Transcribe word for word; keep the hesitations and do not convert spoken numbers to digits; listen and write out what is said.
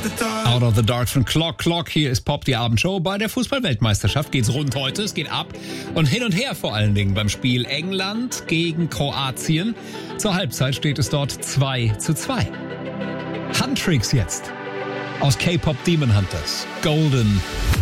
Out of the Dark von Clock Clock. Hier ist Pop, die Abendshow. Bei der Fußball-Weltmeisterschaft geht's rund heute. Es geht ab und hin und her vor allen Dingen beim Spiel England gegen Kroatien. Zur Halbzeit steht es dort zwei zu zwei. Huntrix jetzt aus K-Pop Demon Hunters. Golden